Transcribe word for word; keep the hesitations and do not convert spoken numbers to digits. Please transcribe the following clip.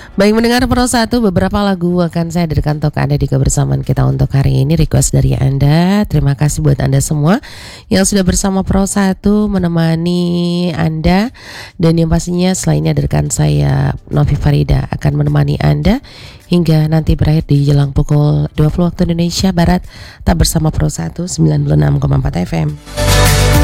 Baik, mendengar Pro satu, beberapa lagu akan saya hadirkan untuk Anda di kebersamaan kita untuk hari ini. Request dari Anda. Terima kasih buat Anda semua yang sudah bersama Pro satu menemani Anda. Dan yang pastinya selain ini hadirkan saya, Novi Farida, akan menemani Anda hingga nanti berakhir di jelang pukul dua puluh waktu Indonesia Barat. Tetap bersama Pro satu sembilan puluh enam koma empat F M.